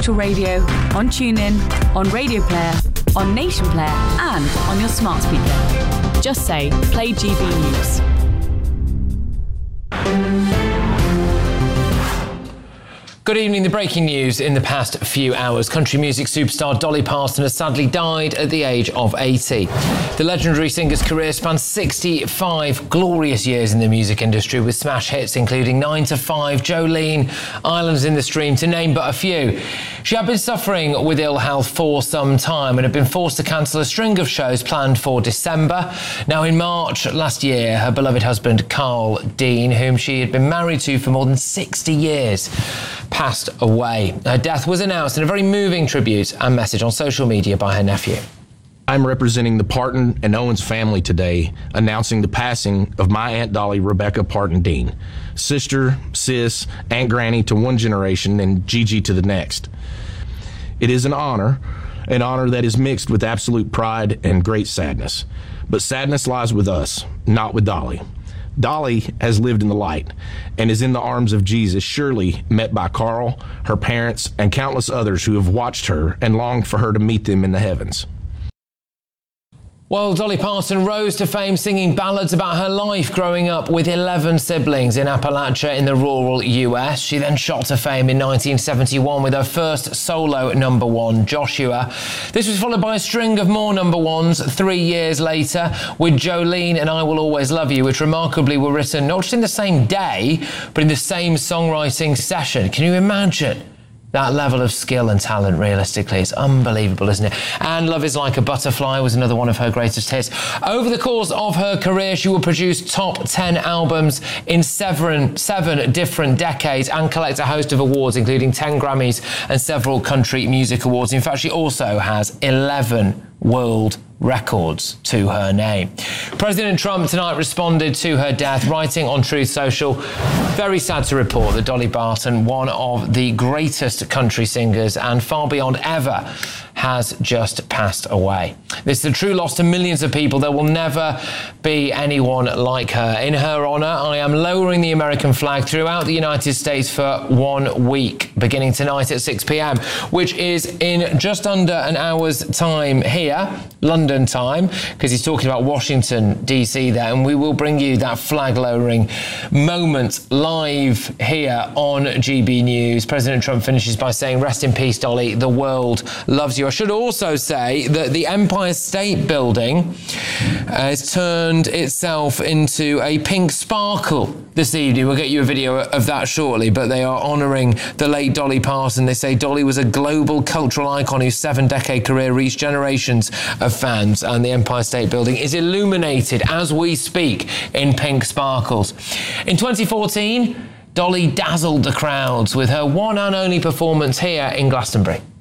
Virtual Radio, on TuneIn, on Radio Player, on Nation Player, and on your smart speaker. Just say, play GB News. Good evening. The breaking news in the past few hours. Country music superstar Dolly Parton has sadly died at the age of 80. The legendary singer's career spans 65 glorious years in the music industry, with smash hits including 9 to 5, Jolene, Islands in the Stream, to name but a few. She had been suffering with ill health for some time and had been forced to cancel a string of shows planned for December. Now, in March last year, her beloved husband, Carl Dean, whom she had been married to for more than 60 years, passed away. Her death was announced in a very moving tribute and message on social media by her nephew. I'm representing the Parton and Owens family today, announcing the passing of my Aunt Dolly, Rebecca Parton Dean, sister, sis, Aunt Granny to one generation and Gigi to the next. It is an honor that is mixed with absolute pride and great sadness. But sadness lies with us, not with Dolly. Dolly has lived in the light and is in the arms of Jesus, surely met by Carl, her parents, and countless others who have watched her and longed for her to meet them in the heavens. Well, Dolly Parton rose to fame singing ballads about her life growing up with 11 siblings in Appalachia in the rural US. She then shot to fame in 1971 with her first solo number one, Joshua. This was followed by a string of more number ones 3 years later with Jolene and I Will Always Love You, which remarkably were written not just in the same day, but in the same songwriting session. Can you imagine that level of skill and talent? Realistically, it's unbelievable, isn't it? And Love Is Like a Butterfly was another one of her greatest hits. Over the course of her career, she will produce top 10 albums in seven different decades and collect a host of awards, including 10 Grammys and several country music awards. In fact, she also has 11 world records to her name. President Trump tonight responded to her death, writing on Truth Social, "Very sad to report that Dolly Parton, one of the greatest country singers and far beyond ever, has just passed away. This is a true loss to millions of people. There will never be anyone like her. In her honour, I am lowering the American flag throughout the United States for 1 week, beginning tonight at 6 p.m, which is in just under an hour's time here, London time, because he's talking about Washington, D.C. there, and we will bring you that flag-lowering moment live here on GB News. President Trump finishes by saying, "Rest in peace, Dolly. The world loves you." I should also say that the Empire State Building has turned itself into a pink sparkle this evening. We'll get you a video of that shortly, but they are honouring the late Dolly Parton. They say Dolly was a global cultural icon whose 7-decade career reached generations of fans, and the Empire State Building is illuminated as we speak in pink sparkles. In 2014, Dolly dazzled the crowds with her one and only performance here in Glastonbury.